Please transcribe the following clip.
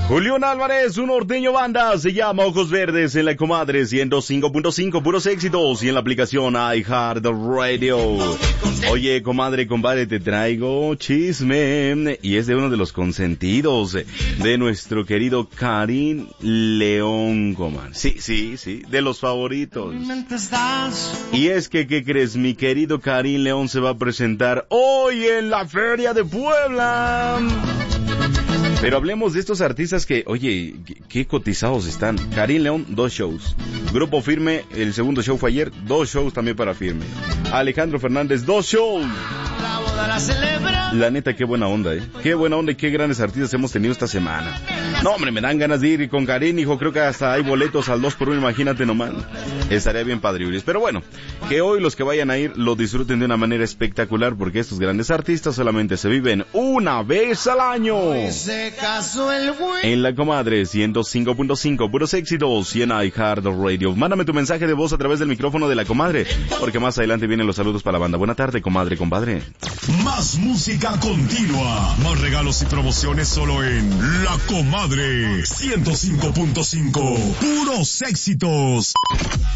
Julián Álvarez, un norteño banda, se llama Ojos Verdes en la Comadre 105.5, puros éxitos, y en la aplicación iHeartRadio. Oye, comadre, compadre, te traigo chisme, y es de uno de los consentidos de nuestro querido Karim León, comadre. Sí, de los favoritos. Y es que, ¿qué crees? Mi querido Karim León se va a presentar hoy en la Feria de Puebla. Pero hablemos de estos artistas que, oye, qué cotizados están. Karim León, 2 shows. Grupo Firme, el segundo show fue ayer, 2 shows también para Firme. Alejandro Fernández, 2 shows. La neta, qué buena onda, Qué buena onda y qué grandes artistas hemos tenido esta semana. No, hombre, me dan ganas de ir con Karim, hijo. Creo que hasta hay boletos al 2x1, imagínate nomás. Estaría bien padriuris. Pero bueno, que hoy los que vayan a ir lo disfruten de una manera espectacular, porque estos grandes artistas solamente se viven una vez al año. En la Comadre 105.5, puros éxitos, y en iHeartRadio. Mándame tu mensaje de voz a través del micrófono de la Comadre, porque más adelante vienen los saludos para la banda. Buena tarde, comadre, compadre. Más música continua, más regalos y promociones solo en La Comadre 105.5, puros éxitos.